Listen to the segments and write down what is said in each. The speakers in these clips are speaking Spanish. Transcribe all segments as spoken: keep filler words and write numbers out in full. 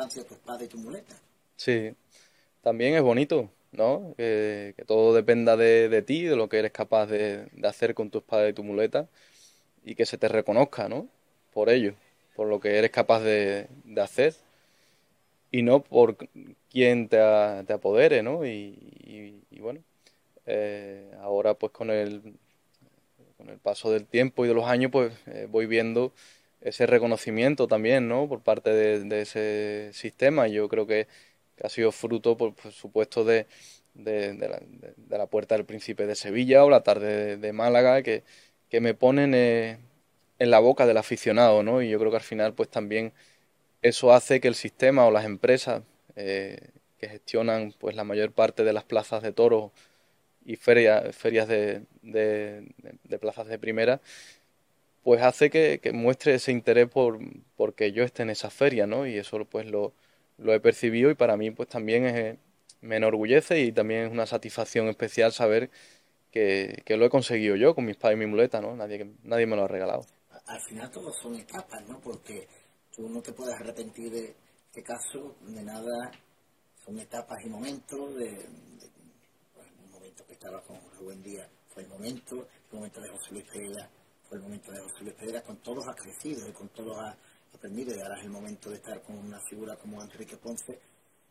han sido tu espada y tu muleta. Sí, también es bonito, ¿no? Que, que todo dependa de, de ti, de lo que eres capaz de, de hacer con tu espada y tu muleta, y que se te reconozca, ¿no? Por ello, por lo que eres capaz de, de hacer, y no por quien te, a- te apodere, ¿no? Y, y- y bueno, eh, ahora pues con el, con el paso del tiempo y de los años, pues eh, voy viendo ese reconocimiento también, ¿no? Por parte de, de ese sistema. Yo creo que, que ha sido fruto, por, por supuesto, de, de, de la, de- de la Puerta del Príncipe de Sevilla o la tarde de, de Málaga, que, que me ponen eh, en la boca del aficionado, ¿no? Y yo creo que al final, pues también eso hace que el sistema o las empresas eh, que gestionan, pues la mayor parte de las plazas de toros y feria- ferias de, de, de plazas de primera, pues hace que, que muestre ese interés por porque yo esté en esa feria, ¿no? Y eso pues lo, lo he percibido y para mí pues también es, me enorgullece y también es una satisfacción especial saber que, que lo he conseguido yo con mi espada y mi muleta, ¿no? Nadie, nadie me lo ha regalado. Al final todos son etapas, ¿no? Porque tú no te puedes arrepentir de este caso, de nada, son etapas y momentos, de, de pues, un momento que estaba con Rubén Díaz fue el momento, el momento de José Luis Pedra fue el momento de José Luis Pedra, con todos has crecido y con todos has aprendido, y ahora es el momento de estar con una figura como Enrique Ponce.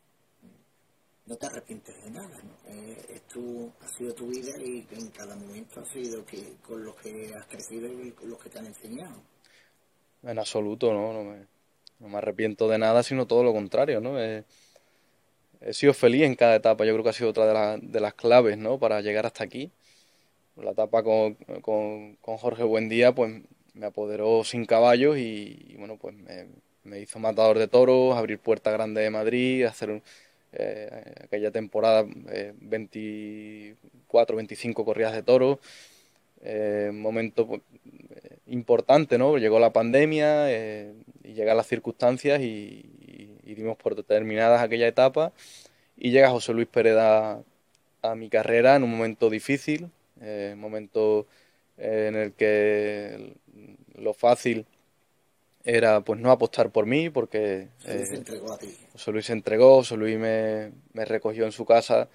No te arrepientes de nada, ¿no? Eh, es tu, ha sido tu vida y en cada momento ha sido que, con los que has crecido y con los que te han enseñado. En absoluto, ¿no? No me, no me arrepiento de nada, sino todo lo contrario, ¿no? He, he sido feliz en cada etapa, yo creo que ha sido otra de, la- de las claves, ¿no? Para llegar hasta aquí. La etapa con, con, con Jorge Buendía, pues me apoderó sin caballos y, y, bueno, pues me, me hizo matador de toros, abrir Puerta Grande de Madrid, hacer un, eh, aquella temporada eh, veinticuatro, veinticinco corridas de toros, eh, un momento pues, eh, importante, ¿no? Llegó la pandemia eh, y llegan las circunstancias y, y, y dimos por terminadas aquella etapa y llega José Luis Pereda a mi carrera en un momento difícil, eh, un momento eh, en el que lo fácil era pues no apostar por mí porque José Luis se eh, entregó a ti. José Luis se entregó, José Luis me, me recogió en su casa,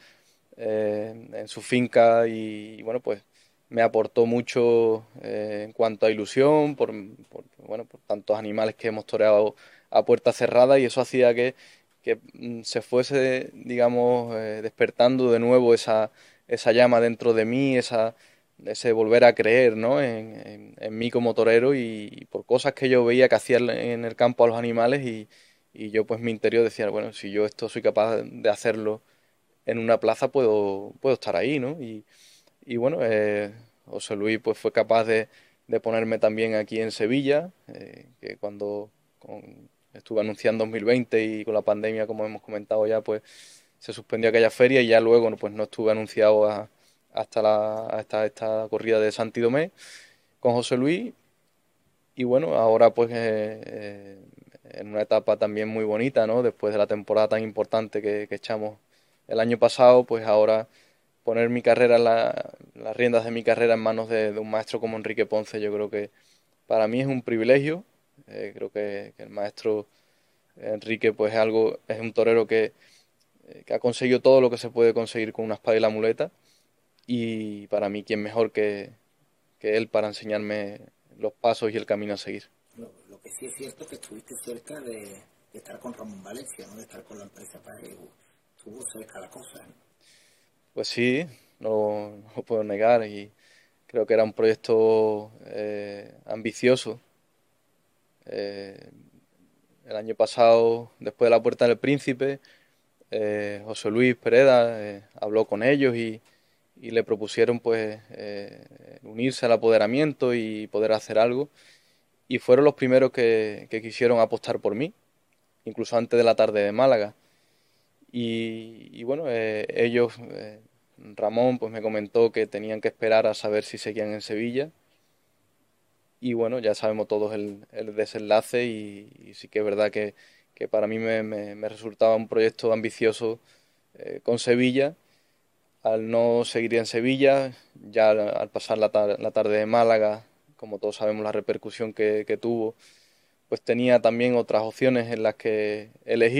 eh, en su finca y, y, bueno pues me aportó mucho eh, en cuanto a ilusión por, por, bueno por tantos animales que hemos toreado a puerta cerrada y eso hacía que, que mm, se fuese digamos eh, despertando de nuevo esa, esa llama dentro de mí, esa ese volver a creer, ¿no? en, en, en mí como torero y, y por cosas que yo veía que hacían en el campo a los animales y, y yo pues mi interior decía, bueno, si yo esto soy capaz de hacerlo en una plaza, puedo, puedo estar ahí, ¿no? Y, y bueno, eh, José Luis pues fue capaz de, de ponerme también aquí en Sevilla, eh, que cuando con- estuve anunciando dos mil veinte y con la pandemia, como hemos comentado ya, pues se suspendió aquella feria y ya luego no, pues no estuve anunciado a- hasta, la, hasta esta corrida de Santidomé con José Luis y bueno, ahora pues eh, eh, en una etapa también muy bonita, ¿no? Después de la temporada tan importante que, que echamos el año pasado, pues ahora poner mi carrera, en la- las riendas de mi carrera en manos de, de un maestro como Enrique Ponce, yo creo que para mí es un privilegio. Eh, creo que, que el maestro Enrique pues es algo, es un torero que, eh, que ha conseguido todo lo que se puede conseguir con una espada y la muleta y para mí quién mejor que, que él para enseñarme los pasos y el camino a seguir. Lo, lo que sí es cierto es que estuviste cerca de, de estar con Ramón Valencia, ¿no? De estar con la empresa Parejo. Estuvo cerca la cosa, ¿no? Pues sí, no, no lo puedo negar y creo que era un proyecto eh, ambicioso. Eh, el año pasado, después de la Puerta del Príncipe, eh, José Luis Pereda eh, habló con ellos y, y le propusieron pues eh, unirse al apoderamiento y poder hacer algo. Y fueron los primeros que, que quisieron apostar por mí, incluso antes de la tarde de Málaga. Y, y bueno, eh, ellos, eh, Ramón, pues me comentó que tenían que esperar a saber si seguían en Sevilla. Y bueno, ya sabemos todos el, el desenlace y, y sí que es verdad que, que para mí me, me- me resultaba un proyecto ambicioso eh, con Sevilla. Al no seguir en Sevilla, ya al, al pasar la, tar- la tarde de Málaga, como todos sabemos la repercusión que, que tuvo, pues tenía también otras opciones en las que elegir.